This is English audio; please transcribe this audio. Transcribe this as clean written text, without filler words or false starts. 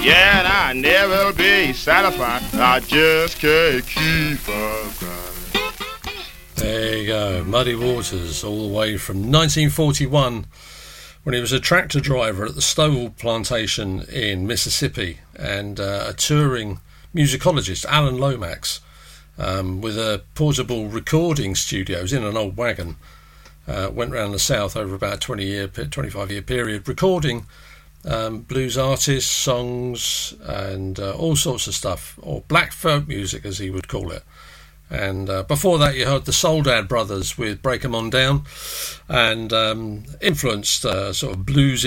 Yeah, and I never be satisfied. I just can't keep on crying. There you go, Muddy Waters, all the way from 1941, when he was a tractor driver at the Stovall Plantation in Mississippi, and a touring musicologist, Alan Lomax, with a portable recording studios in an old wagon, went around the South over about a 25-year period, recording blues artists, songs, and all sorts of stuff, or black folk music as he would call it. And before that you heard the Soledad Brothers with Break 'Em On Down, and influenced sort of blues